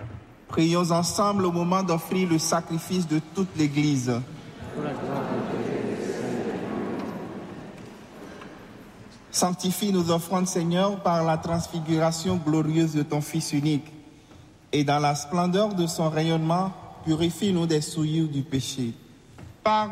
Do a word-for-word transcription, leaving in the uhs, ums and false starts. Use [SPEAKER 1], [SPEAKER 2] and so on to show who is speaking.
[SPEAKER 1] Prions ensemble au moment d'offrir le sacrifice de toute l'Église. Sanctifie nos offrandes, Seigneur, par la transfiguration glorieuse de ton Fils unique. Et dans la splendeur de son rayonnement, purifie-nous des souillures du péché. Par